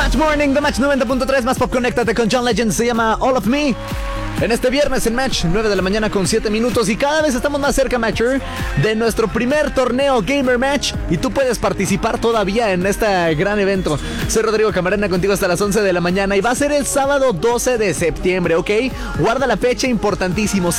Match Morning de Match 90.3 más pop. Conéctate con John Legend, se llama All of Me. En este viernes en Match, 9 de la mañana con 7 minutos. Y cada vez estamos más cerca, Matcher, de nuestro primer torneo Gamer Match. Y tú puedes participar todavía en este gran evento. Soy Rodrigo Camarena, contigo hasta las 11 de la mañana. Y va a ser el sábado 12 de septiembre, ¿ok? Guarda la fecha, importantísimo.